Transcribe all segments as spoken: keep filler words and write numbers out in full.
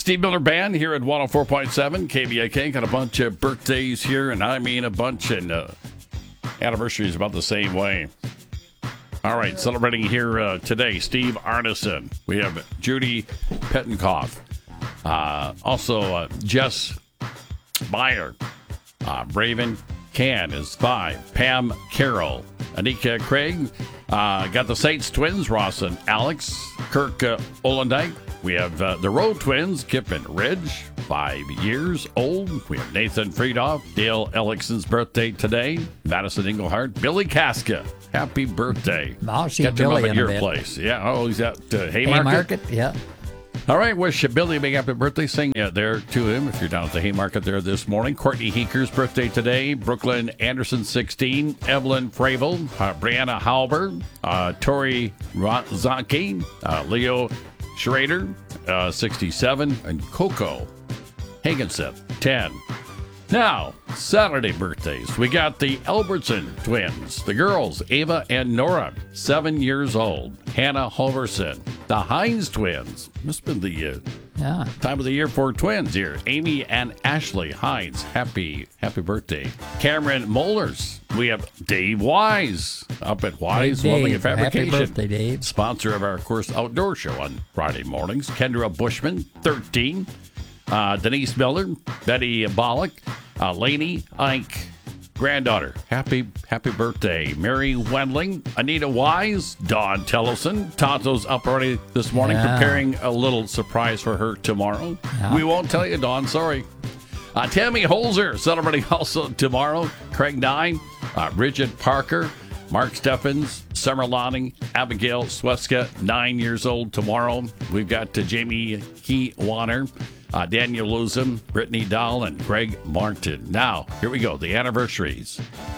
Steve Miller Band here at one oh four point seven K V A K. Got a bunch of birthdays here, and I mean a bunch, and uh, anniversaries about the same way. All right, celebrating here uh, today, Steve Arneson. We have Judy Pettenkoff. Uh, also, uh, Jess Meyer. Uh, Raven Can is five. Pam Carroll. Anika Craig. Uh, got the Saints twins, Ross and Alex. Kirk uh, Olendijk. We have uh, the Rowe twins, Kip and Ridge, five years old. We have Nathan Friedoff, Dale Ellickson's birthday today. Madison Englehart, Billy Casca, happy birthday. I'll see Catch him Billy up at in a your bit. place. Yeah, oh, he's at uh, Haymarket. Haymarket, yeah. All right, wish Billy a big happy birthday. Sing uh, there to him if you're down at the Haymarket there this morning. Courtney Heeker's birthday today. Brooklyn Anderson, sixteen. Evelyn Fravel. Uh, Brianna Halber. Uh, Tori Rozanke. Uh, Leo Schrader, uh, sixty-seven. And Coco Hagensen, ten. Now, Saturday birthdays. We got the Albertson twins. The girls, Ava and Nora, seven years old. Hannah Halverson. The Hines twins. Must have been the uh, Yeah. time of the year for twins here. Amy and Ashley Hines. Happy, happy birthday. Cameron Mollers. We have Dave Wise up at Wise Hey, Welding Dave. and Fabrication. Happy birthday, Dave. Sponsor of our, of course, outdoor show on Friday mornings. Kendra Bushman, thirteen. Uh, Denise Miller, Betty Bollock, uh, Lainey Ike, granddaughter. Happy, happy birthday. Mary Wendling, Anita Wise, Dawn Tellison. Tonto's up already this morning, Yeah. preparing a little surprise for her tomorrow. Yeah. We won't tell you, Dawn, sorry. Uh, Tammy Holzer, celebrating also tomorrow. Craig Nine, uh, Bridget Parker, Mark Steffens, Summer Lonning, Abigail Sweska, nine years old tomorrow. We've got uh, Jamie Key Warner, uh, Daniel Luzum, Brittany Dahl, and Greg Martin. Now, here we go, the anniversaries.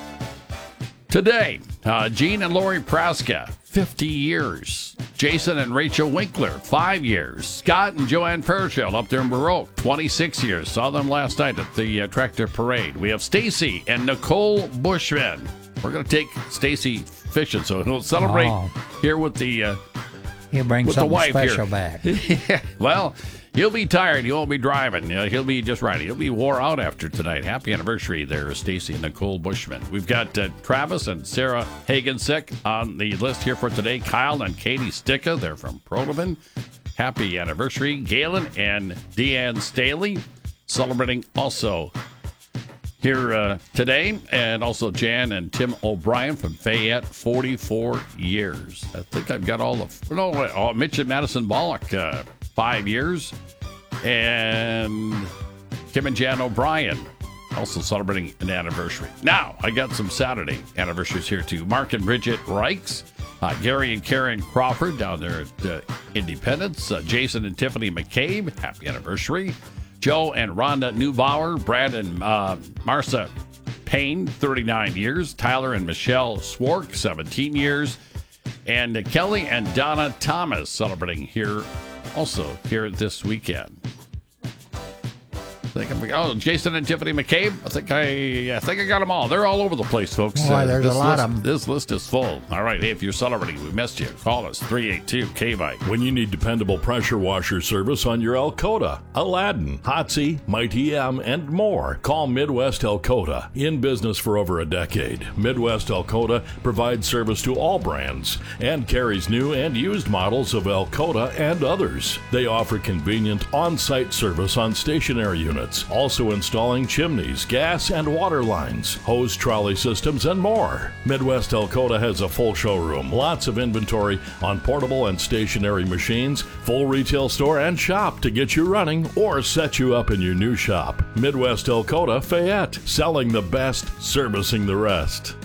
Today, uh, Gene and Lori Praska, fifty years. Jason and Rachel Winkler, five years. Scott and Joanne Fairchild up there in Baroque, twenty-six years. Saw them last night at the uh, tractor parade. We have Stacy and Nicole Bushman. We're going to take Stacy fishing, so he'll celebrate Oh. here with the uh, He'll bring with the something wife special here. back. Yeah, well, he'll be tired. He won't be driving. You know, he'll be just right. He'll be wore out after tonight. Happy anniversary there, Stacy and Nicole Bushman. We've got uh, Travis and Sarah Hagensick on the list here for today. Kyle and Katie Sticka, they're from Protovan. Happy anniversary. Galen and Deanne Staley celebrating also here uh, today, and also Jan and Tim O'Brien from Fayette, forty-four years. I think I've got all the, no, wait, oh, Mitch and Madison Bollock, uh, five years, and Kim and Jan O'Brien also celebrating an anniversary. Now, I got some Saturday anniversaries here too. Mark and Bridget Reichs, uh, Gary and Karen Crawford down there at uh, Independence, uh, Jason and Tiffany McCabe, happy anniversary. Joe and Rhonda Neubauer, Brad and uh, Marcia Payne, thirty-nine years. Tyler and Michelle Swark, seventeen years. And uh, Kelly and Donna Thomas celebrating here also here this weekend. I think I'm, oh, Jason and Tiffany McCabe. I think I, I think I got them all. They're all over the place, folks. Boy, there's a this lot list, of 'em. This list is full. All right, hey, if you're celebrating, we missed you. Call us three eight two K V I. When you need dependable pressure washer service on your Alcoda, Aladdin, Hotsy, Mighty M, and more, call Midwest Alcoda. In business for over a decade, Midwest Alcoda provides service to all brands and carries new and used models of Alcoda and others. They offer convenient on-site service on stationary units, also installing chimneys, gas and water lines, hose trolley systems, and more. Midwest Alcoda has a full showroom, lots of inventory on portable and stationary machines, full retail store and shop to get you running or set you up in your new shop. Midwest Alcoda, Fayette, selling the best, servicing the rest.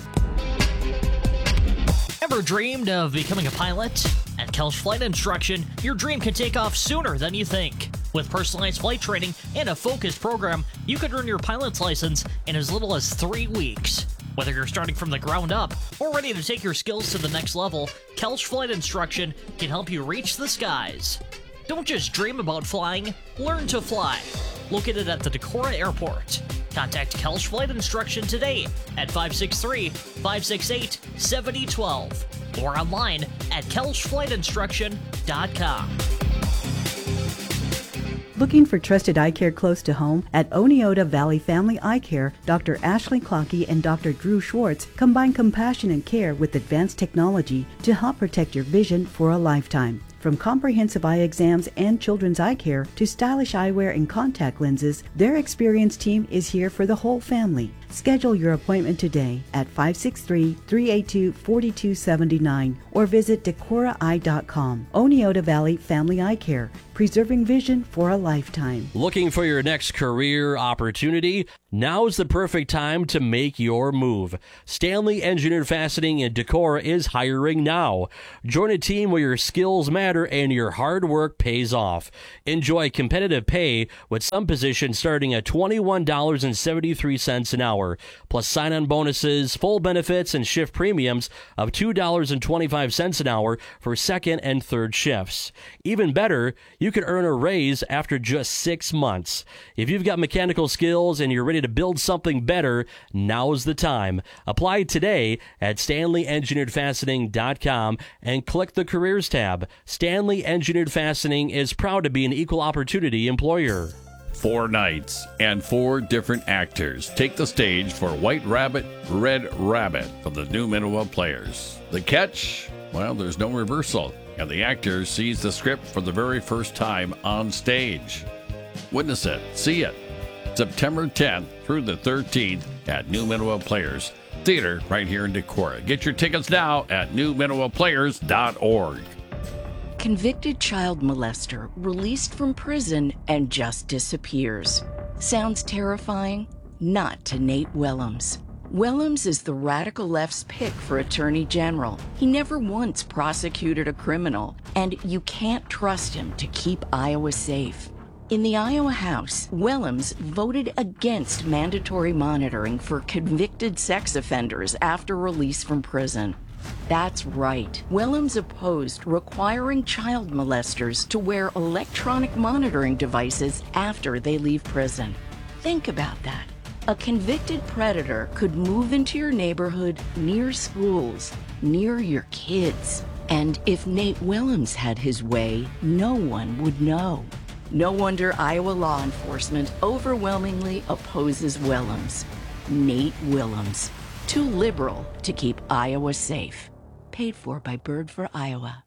Ever dreamed of becoming a pilot? At Kelch Flight Instruction, your dream can take off sooner than you think. With personalized flight training and a focused program, you could earn your pilot's license in as little as three weeks. Whether you're starting from the ground up or ready to take your skills to the next level, Kelch Flight Instruction can help you reach the skies. Don't just dream about flying, learn to fly. Located at the Decorah Airport. Contact Kelch Flight Instruction today at five six three, five six eight, seven zero one two or online at kelch flight instruction dot com. Looking for trusted eye care close to home? At Oneota Valley Family Eye Care, Doctor Ashley Clockey and Doctor Drew Schwartz combine compassionate care with advanced technology to help protect your vision for a lifetime. From comprehensive eye exams and children's eye care to stylish eyewear and contact lenses, their experienced team is here for the whole family. Schedule your appointment today at five six three, three eight two, four two seven nine or visit decora eye dot com. Oneota Valley Family Eye Care, preserving vision for a lifetime. Looking for your next career opportunity? Now's the perfect time to make your move. Stanley Engineered Fastening in Decorah is hiring now. Join a team where your skills matter and your hard work pays off. Enjoy competitive pay with some positions starting at twenty-one dollars and seventy-three cents an hour, plus sign-on bonuses, full benefits, and shift premiums of two dollars and twenty-five cents an hour for second and third shifts. Even better, you could earn a raise after just six months. If you've got mechanical skills and you're ready to build something better, now's the time. Apply today at stanley engineered fastening dot com and click the Careers tab. Stanley Engineered Fastening is proud to be an equal opportunity employer. Four nights and four different actors take the stage for White Rabbit, Red Rabbit from the New Miniwa Players. The catch? Well, there's no reversal, and the actor sees the script for the very first time on stage. Witness it, see it. September tenth through the thirteenth at New Miniwa Players Theater right here in Decorah. Get your tickets now at new miniwa players dot org. Convicted child molester released from prison and just disappears. Sounds terrifying? Not to Nate Willems. Willems is the radical left's pick for Attorney General. He never once prosecuted a criminal, and you can't trust him to keep Iowa safe. In the Iowa House, Willems voted against mandatory monitoring for convicted sex offenders after release from prison. That's right. Willems opposed requiring child molesters to wear electronic monitoring devices after they leave prison. Think about that. A convicted predator could move into your neighborhood near schools, near your kids. And if Nate Willems had his way, no one would know. No wonder Iowa law enforcement overwhelmingly opposes Willems. Nate Willems. Too liberal to keep Iowa safe. Paid for by Bird for Iowa.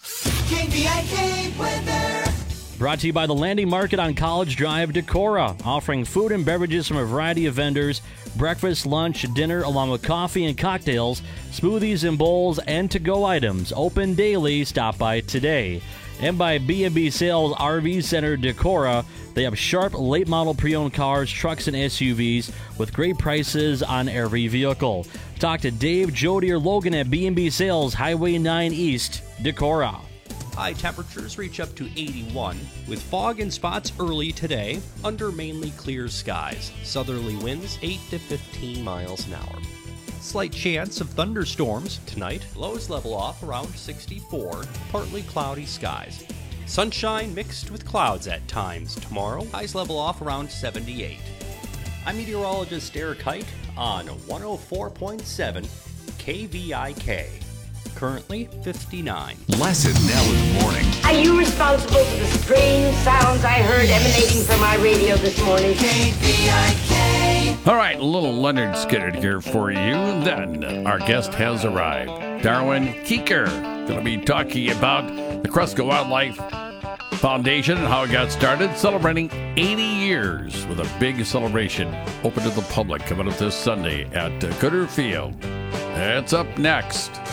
K V I K weather. Brought to you by the Landing Market on College Drive, Decorah, offering food and beverages from a variety of vendors, breakfast, lunch, dinner, along with coffee and cocktails, smoothies and bowls, and to-go items. Open daily. Stop by today. And by B and B Sales R V Center, Decorah. They have sharp, late-model pre-owned cars, trucks, and S U Vs with great prices on every vehicle. Talk to Dave, Jody, or Logan at B and B Sales, Highway nine East, Decorah. High temperatures reach up to eighty-one, with fog and spots early today under mainly clear skies. Southerly winds eight to fifteen miles an hour. Slight chance of thunderstorms tonight. Lows level off around sixty-four, partly cloudy skies. Sunshine mixed with clouds at times tomorrow. Highs level off around seventy-eight. I'm meteorologist Eric Hite on one oh four point seven K V I K. Currently fifty-nine. Lesson now in the morning. Are you responsible for the strange sounds I heard emanating from my radio this morning? K V I K. All right, a little Leonard Skinner here for you. And then our guest has arrived. Darwin Keeker going to be talking about the Cresco Wildlife Foundation and how it got started, celebrating eighty years with a big celebration open to the public coming up this Sunday at uh, Gooder Field. That's up next.